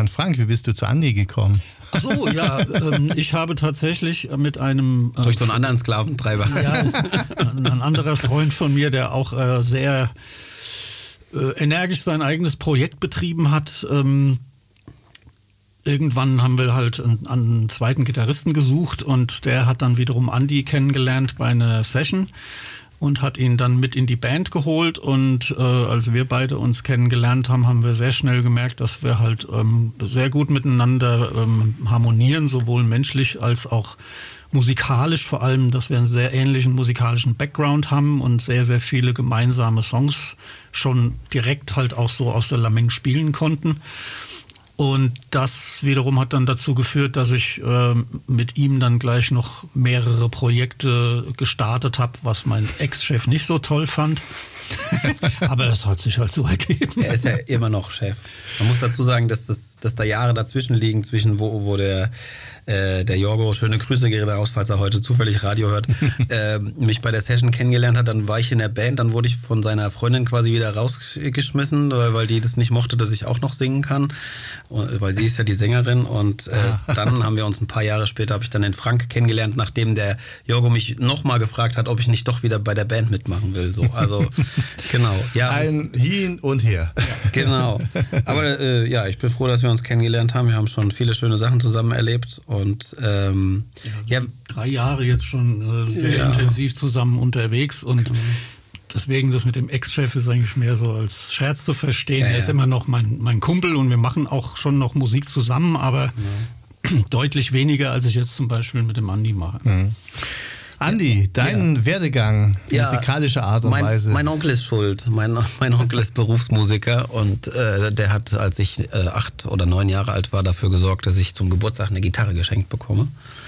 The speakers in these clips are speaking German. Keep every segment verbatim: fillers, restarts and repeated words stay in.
an Frank, wie bist du zu Andi gekommen? Ach so, ja, ähm, ich habe tatsächlich mit einem... Äh, Durch so einen anderen Sklaventreiber. Ja, ein, ein anderer Freund von mir, der auch äh, sehr äh, energisch sein eigenes Projekt betrieben hat. Ähm, irgendwann haben wir halt einen, einen zweiten Gitarristen gesucht und der hat dann wiederum Andi kennengelernt bei einer Session und hat ihn dann mit in die Band geholt und äh, als wir beide uns kennengelernt haben, haben wir sehr schnell gemerkt, dass wir halt ähm, sehr gut miteinander ähm, harmonieren, sowohl menschlich als auch musikalisch vor allem, dass wir einen sehr ähnlichen musikalischen Background haben und sehr, sehr viele gemeinsame Songs schon direkt halt auch so aus der Lameng spielen konnten. Und das wiederum hat dann dazu geführt, dass ich äh, mit ihm dann gleich noch mehrere Projekte gestartet habe, was mein Ex-Chef nicht so toll fand. Aber es hat sich halt so ergeben. Er ist ja immer noch Chef. Man muss dazu sagen, dass, das, dass da Jahre dazwischen liegen, zwischen wo, wo der, äh, der Jorgo, schöne Grüße geht raus, falls er heute zufällig Radio hört, äh, mich bei der Session kennengelernt hat. Dann war ich in der Band, dann wurde ich von seiner Freundin quasi wieder rausgeschmissen, weil die das nicht mochte, dass ich auch noch singen kann. Weil sie ist ja die Sängerin. Und äh, dann haben wir uns ein paar Jahre später, habe ich dann den Frank kennengelernt, nachdem der Jorgo mich nochmal gefragt hat, ob ich nicht doch wieder bei der Band mitmachen will. So, also genau. Ja, ein Hin und Her. Genau. Aber äh, ja, ich bin froh, dass wir uns kennengelernt haben. Wir haben schon viele schöne Sachen zusammen erlebt. Und ähm, ja, ja, drei Jahre jetzt schon äh, sehr ja. intensiv zusammen unterwegs. Und genau. deswegen, das mit dem Ex-Chef ist eigentlich mehr so als Scherz zu verstehen. Ja, er ist ja. immer noch mein, mein Kumpel und wir machen auch schon noch Musik zusammen, aber ja. deutlich weniger, als ich jetzt zum Beispiel mit dem Andi mache. Mhm. Andi, dein ja. Werdegang, ja, musikalische Art und mein, Weise. Mein Onkel ist schuld. Mein, mein Onkel ist Berufsmusiker und äh, der hat, als ich äh, acht oder neun Jahre alt war, dafür gesorgt, dass ich zum Geburtstag eine Gitarre geschenkt bekomme.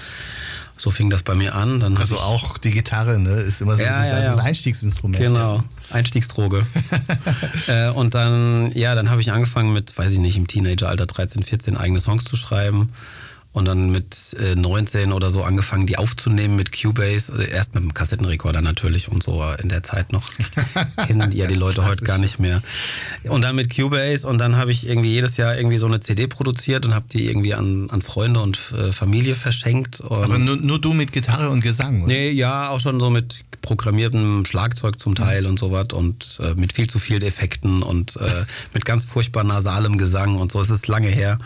So fing das bei mir an. Dann also ich, auch die Gitarre, ne? Ist immer so ja, das, ja, ja. das Einstiegsinstrument. Genau, Einstiegsdroge. äh, und dann, ja, dann habe ich angefangen mit, weiß ich nicht, im Teenageralter dreizehn, vierzehn eigene Songs zu schreiben. Und dann mit äh, neunzehn oder so angefangen, die aufzunehmen mit Cubase. Also erst mit dem Kassettenrekorder natürlich und so in der Zeit noch. Kennen die ja die Leute klassisch. Heute gar nicht mehr. Und dann mit Cubase und dann habe ich irgendwie jedes Jahr irgendwie so eine C D produziert und habe die irgendwie an, an Freunde und äh, Familie verschenkt. Und aber nur, nur du mit Gitarre und Gesang, oder? Nee, ja, auch schon so mit programmiertem Schlagzeug zum Teil mhm. und sowas und äh, mit viel zu vielen Effekten und äh, mit ganz furchtbar nasalem Gesang und so. Es ist lange her.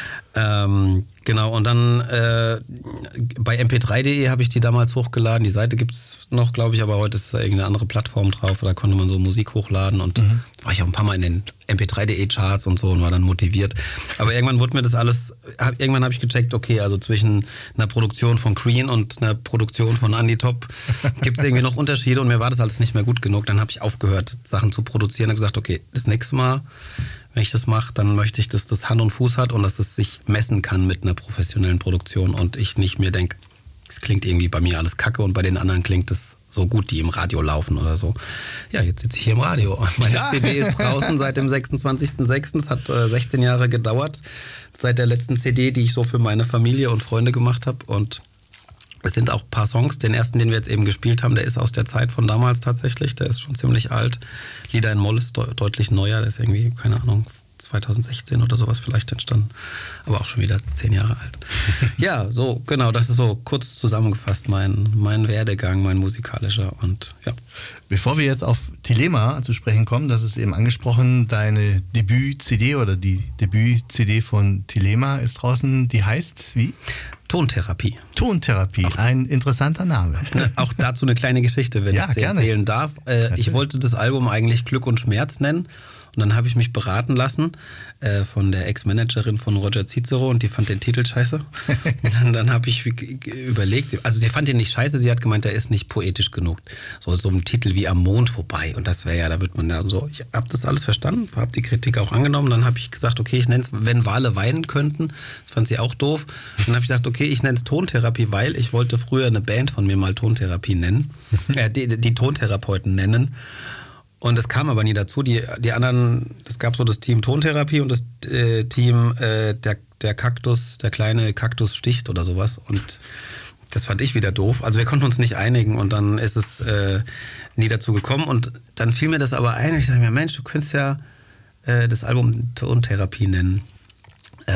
Ähm, genau, und dann äh, bei M P drei punkt de habe ich die damals hochgeladen. Die Seite gibt es noch, glaube ich, aber heute ist da irgendeine andere Plattform drauf. Da konnte man so Musik hochladen und mhm. war ich auch ein paar Mal in den M P drei punkt de Charts und so und war dann motiviert. Aber irgendwann wurde mir das alles, hab, irgendwann habe ich gecheckt, okay, also zwischen einer Produktion von Crean und einer Produktion von Andi Top gibt es irgendwie noch Unterschiede und mir war das alles nicht mehr gut genug. Dann habe ich aufgehört, Sachen zu produzieren und gesagt, okay, das nächste Mal, wenn ich das mache, dann möchte ich, dass das Hand und Fuß hat und dass es sich messen kann mit einer professionellen Produktion und ich nicht mir denke, es klingt irgendwie bei mir alles kacke und bei den anderen klingt es so gut, die im Radio laufen oder so. Ja, jetzt sitze ich hier im Radio. Meine ja. C D ist draußen seit dem sechsundzwanzigsten sechsten Es hat äh, sechzehn Jahre gedauert, seit der letzten C D, die ich so für meine Familie und Freunde gemacht habe und es sind auch ein paar Songs. Den ersten, den wir jetzt eben gespielt haben, der ist aus der Zeit von damals tatsächlich. Der ist schon ziemlich alt. Lieder in Moll ist de- deutlich neuer. Der ist irgendwie, keine Ahnung, zweitausendsechzehn oder sowas vielleicht entstanden. Aber auch schon wieder zehn Jahre alt. Ja, so, genau, das ist so kurz zusammengefasst mein, mein Werdegang, mein musikalischer und ja. Bevor wir jetzt auf Thelema zu sprechen kommen, das ist eben angesprochen, deine Debüt-C D oder die Debüt-C D von Thelema ist draußen, die heißt wie? Tontherapie. Tontherapie, auch ein interessanter Name. Auch dazu eine kleine Geschichte, wenn ja, ich es erzählen darf. Äh, ich wollte das Album eigentlich Glück und Schmerz nennen. Und dann habe ich mich beraten lassen äh, von der Ex-Managerin von Roger Cicero und die fand den Titel scheiße. Und dann, dann habe ich überlegt, also sie fand den nicht scheiße, sie hat gemeint, der ist nicht poetisch genug. So, so ein Titel wie Am Mond vorbei und das wäre ja, da wird man ja so, ich habe das alles verstanden, habe die Kritik auch angenommen, dann habe ich gesagt, okay, ich nenne es, wenn Wale weinen könnten, das fand sie auch doof. Dann habe ich gesagt, okay, ich nenne es Tontherapie, weil ich wollte früher eine Band von mir mal Tontherapie nennen, äh, die, die Tontherapeuten nennen. Und es kam aber nie dazu. Die, die anderen, es gab so das Team Tontherapie und das äh, Team äh, der, der Kaktus, der kleine Kaktus sticht oder sowas. Und das fand ich wieder doof. Also wir konnten uns nicht einigen und dann ist es äh, nie dazu gekommen. Und dann fiel mir das aber ein und ich dachte mir, Mensch, du könntest ja äh, das Album Tontherapie nennen.